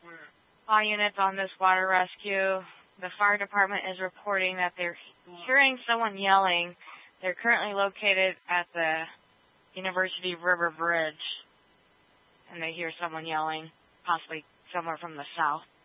All units on this water rescue. The fire department is reporting that they're hearing someone yelling. They're currently located at the University River Bridge, and they hear someone yelling, possibly somewhere from the south.